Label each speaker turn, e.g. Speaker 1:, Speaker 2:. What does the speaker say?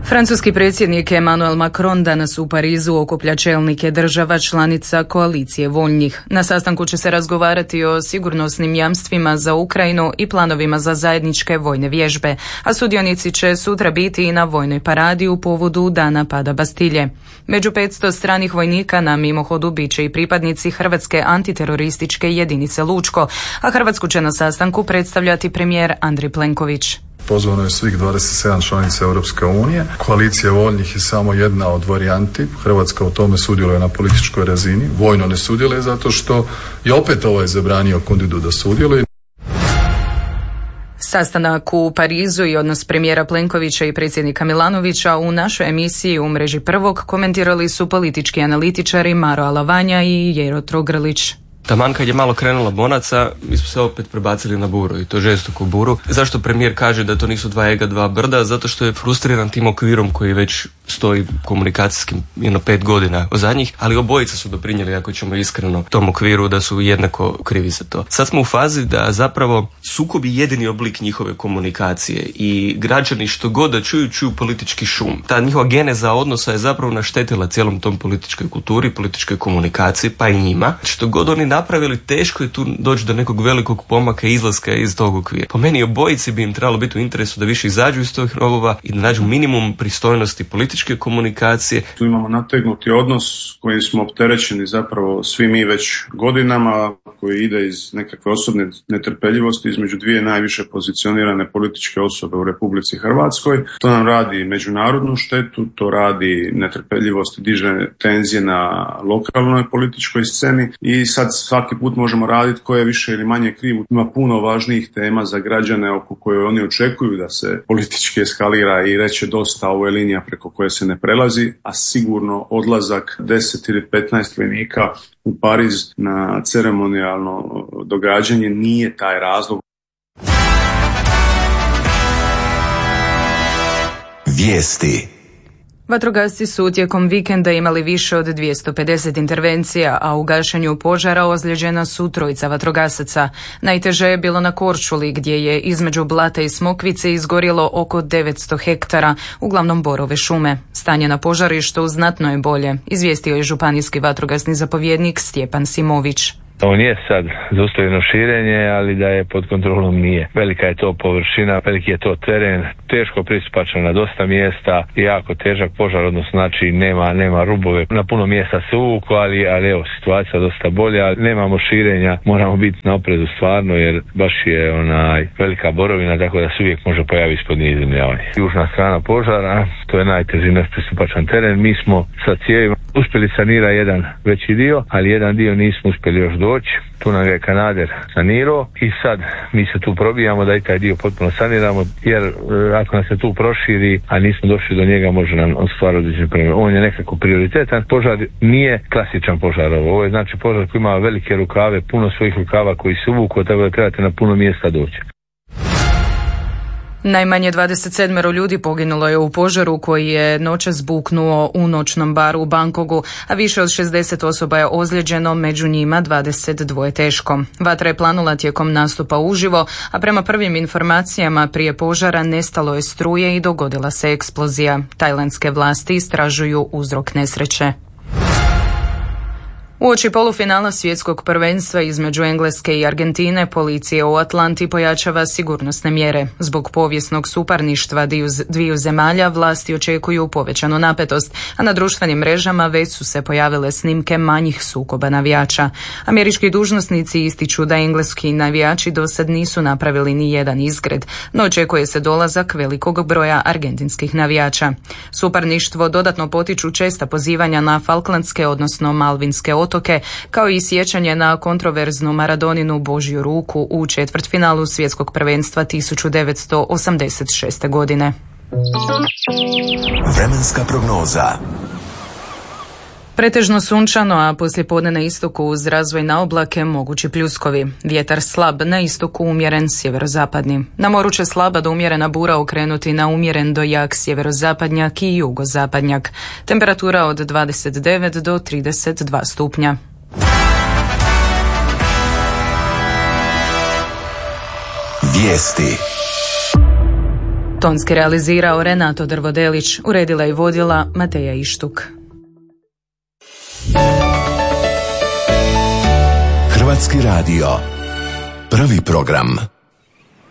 Speaker 1: Francuski predsjednik Emmanuel Macron danas u Parizu okuplja čelnike država članica koalicije voljnih. Na sastanku će se razgovarati o sigurnosnim jamstvima za Ukrajinu i planovima za zajedničke vojne vježbe, a sudionici će sutra biti i na vojnoj paradi u povodu dana pada Bastilje. Među 500 stranih vojnika na mimohodu bit će i pripadnici Hrvatske antiterorističke jedinice Lučko, a Hrvatsku će na sastanku predstavljati premijer Andrej Plenković.
Speaker 2: Pozvano je svih 27 članica Europske unije. Koalicija voljnih je samo jedna od varijanti. Hrvatska u tome sudjeluje na političkoj razini. Vojno ne sudjeluje zato što je opet zabranio Kundidu da sudjeluje.
Speaker 1: Sastanak u Parizu i odnos premijera Plenkovića i predsjednika Milanovića u našoj emisiji u mreži Prvog komentirali su politički analitičari Maro Alavanja i Jero Trogrlić.
Speaker 3: Taman kad je malo krenula bonaca, mi smo se opet prebacili na buru i to žestoku buru. Zašto premijer kaže da to nisu dva ega, dva brda? Zato što je frustriran tim okvirom koji već stoji komunikacijskim 5 godina od zadnjih, ali obojica su doprinijeli, ako ćemo iskreno, tom okviru da su jednako krivi za to. Sad smo u fazi da zapravo sukob je jedini oblik njihove komunikacije i građani što god da čuju politički šum. Ta njihova geneza odnosa je zapravo naštetila cijelom tom političkoj kulturi, političkoj komunikaciji, pa i njima. Što god oni napravili, teško je tu doći do nekog velikog pomaka i izlaska iz tog okvira. Po meni obojici bi im trebalo biti u interesu da više izađu iz tog rovova i da nađu minimum pristojnosti političke komunikacije.
Speaker 4: Tu imamo nategnuti odnos kojim smo opterećeni zapravo svi mi već godinama, koji ide iz nekakve osobne netrpeljivosti između dvije najviše pozicionirane političke osobe u Republici Hrvatskoj. To nam radi međunarodnu štetu, to radi netrpeljivost i diže tenzije na lokalnoj političkoj sceni i sad svaki put možemo raditi ko je više ili manje kriv. Ima puno važnijih tema za građane oko koje oni očekuju da se politički eskalira i reće dosta, ovo je linija preko koje se ne prelazi, a sigurno odlazak 10 ili 15 vojnika u Pariz na ceremonijalno događanje nije taj razlog.
Speaker 1: Vijesti. Vatrogasci su tijekom vikenda imali više od 250 intervencija, a u gašenju požara ozlijeđena su 3 vatrogasaca. Najteže je bilo na Korčuli, gdje je između Blata i Smokvice izgorjelo oko 900 hektara, uglavnom borove šume. Stanje na požarištu znatno je bolje, izvijestio je županijski vatrogasni zapovjednik Stjepan Simović.
Speaker 5: To nije sad zaustavljeno širenje, ali da je pod kontrolom nije. Velika je to površina, veliki je to teren, teško pristupačan na dosta mjesta, jako težak požar, odnosno znači nema rubove. Na puno mjesta se uvuku, ali evo, situacija dosta bolja, ali nemamo širenja, moramo biti na oprezu stvarno, jer baš je velika borovina, tako da se uvijek može pojaviti ispod nje izemljavanje. Južna strana požara, to je najteži nepristupačan teren. Mi smo sa cijevima uspjeli sanirati jedan veći dio, ali jedan dio nismo uspjeli još doći. Tu nam je Kanader sanirao i sad mi se tu probijamo da i taj dio potpuno saniramo, jer ako nas se tu proširi, a nismo došli do njega, može nam stvarati određene probleme. On je nekako prioritetan. Požar nije klasičan požar. Ovo je znači požar koji ima velike rukave, puno svojih rukava koji se uvuku, tako da trebate na puno mjesta doći.
Speaker 1: Najmanje 27 ljudi poginulo je u požaru koji je noćas buknuo u noćnom baru u Bangkoku, a više od 60 osoba je ozlijeđeno, među njima 22 teško. Vatra je planula tijekom nastupa uživo, a prema prvim informacijama prije požara nestalo je struje i dogodila se eksplozija. Tajlandske vlasti istražuju uzrok nesreće. Uoči polufinala svjetskog prvenstva između Engleske i Argentine, policija u Atlanti pojačava sigurnosne mjere. Zbog povijesnog suparništva dviju zemalja vlasti očekuju povećanu napetost, a na društvenim mrežama već su se pojavile snimke manjih sukoba navijača. Američki dužnosnici ističu da engleski navijači do sad nisu napravili ni jedan izgred, no očekuje se dolazak velikog broja argentinskih navijača. Suparništvo dodatno potiču česta pozivanja na Falklandske, odnosno Malvinske otoke, kao i sjećanje na kontroverznu Maradoninu Božju ruku u četvrtfinalu svjetskog prvenstva 1986. godine.
Speaker 6: Vremenska prognoza.
Speaker 1: Pretežno sunčano, a poslijepodne na istoku uz razvoj na oblake mogući pljuskovi. Vjetar slab, na istoku umjeren sjeverozapadni. Na moru će slaba do umjerena bura okrenuti na umjeren do jak sjeverozapadnjak i jugozapadnjak. Temperatura od 29 do 32 stupnja.
Speaker 6: Vijesti.
Speaker 1: Tonski realizirao Renato Drvodelić, uredila i vodila Mateja Ištuk.
Speaker 6: Hrvatski radio, prvi program.